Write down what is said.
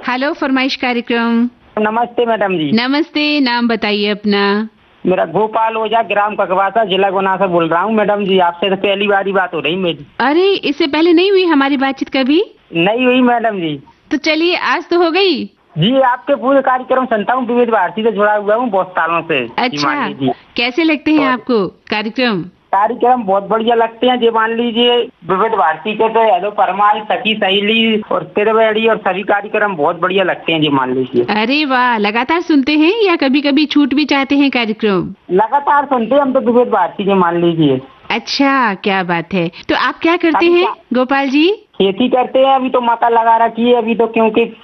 Hello फरमाइश कार्यक्रम। नमस्ते मैडम जी। नमस्ते, नाम बताइए अपना। मेरा गोपाल ओझा, ग्राम ककवासा, जिला गुना से बोल रहा हूँ मैडम जी। आपसे तो पहली बार ही बात हो रही मेरी। अरे, इससे पहले नहीं हुई हमारी बातचीत कभी? नहीं हुई मैडम जी। तो चलिए, आज तो हो गई। जी, आपके पूरे कार्यक्रम सुनता हूँ, विविध भारती से जुड़ा हुआ हूँ बहुत सालों से। अच्छा, कैसे लगते हैं आपको कार्यक्रम? कार्यक्रम बहुत बढ़िया लगते हैं जी। मान लीजिए विविध भारती के तो हेलो फरमाइश, सखी सहेली और त्रिवेणी और सभी कार्यक्रम बहुत बढ़िया लगते हैं जी। मान लीजिए। अरे वाह, लगातार सुनते हैं या कभी कभी छूट भी चाहते हैं कार्यक्रम? लगातार सुनते हैं हम तो विविध भारती के, मान लीजिए। अच्छा, क्या बात है। तो आप क्या करते हैं गोपाल जी? खेती करते हैं, अभी तो मक्का लगा रखी है अभी तो, क्योंकि